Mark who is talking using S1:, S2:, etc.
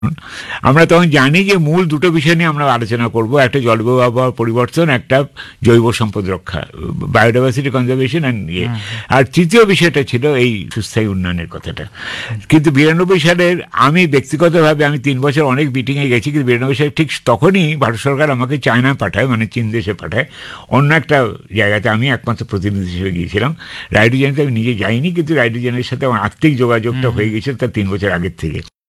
S1: আমরা তখন জানি যে মূল দুটো বিষয় নিয়ে আমরা আলোচনা করব, একটা জলবায়ু আবহাওয়া পরিবর্তন, একটা জৈব সম্পদ রক্ষা, বায়োডাইভার্সিটি কনজারভেশন অ্যান্ড ইয়ে। আর তৃতীয় বিষয়টা ছিল এই সুস্থায়ী উন্নয়নের কথাটা। কিন্তু 92 সালের আমি ব্যক্তিগতভাবে আমি 3 বছর অনেক মিটিংয়ে গেছি, কিন্তু 92 সালে ঠিক তখনই ভারত সরকার আমাকে চায়না পাঠায়, মানে চীন দেশে পাঠায়, অন্য একটা জায়গাতে। আমি একমাত্র প্রতিনিধি হিসেবে গিয়েছিলাম। রাইডোজেনতে আমি নিজে যাইনি, কিন্তু রাইডোজেনের সাথে আমার আর্থিক যোগাযোগটা হয়ে গেছিল তার 3 বছর আগের থেকে।